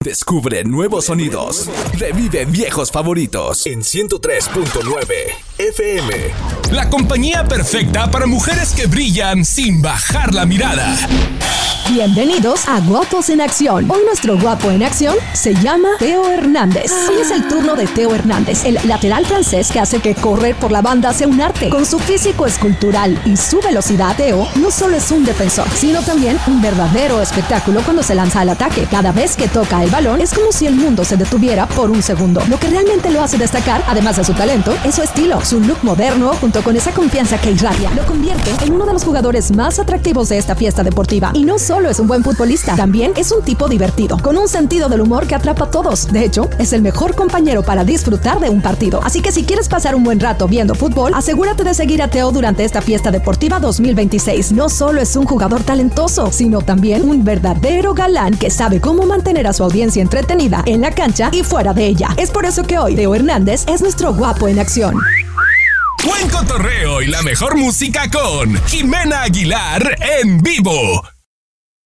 Descubre nuevos sonidos. Revive viejos favoritos. En 103.9 FM. La compañía perfecta para mujeres que brillan sin bajar la mirada. Bienvenidos a Guapos en Acción. Hoy nuestro guapo en acción se llama Theo Hernández. Hoy es el turno de Theo Hernández, el lateral francés que hace que correr por la banda sea un arte. Con su físico escultural y su velocidad, Theo no solo es un defensor, sino también un verdadero espectáculo cuando se lanza al ataque. Cada vez que toca el balón es como si el mundo se detuviera por un segundo. Lo que realmente lo hace destacar, además de su talento, es su estilo. Su look moderno, junto con esa confianza que irradia, lo convierte en uno de los jugadores más atractivos de esta fiesta deportiva. Y no solo es un buen futbolista, también es un tipo divertido, con un sentido del humor que atrapa a todos. De hecho, es el mejor compañero para disfrutar de un partido. Así que si quieres pasar un buen rato viendo fútbol, asegúrate de seguir a Theo durante esta fiesta deportiva 2026. No solo es un jugador talentoso, sino también un verdadero galán que sabe cómo mantener a su audiencia entretenida en la cancha y fuera de ella. Es por eso que hoy Theo Hernández es nuestro guapo en acción. Buen cotorreo y la mejor música con Jimena Aguilar en vivo.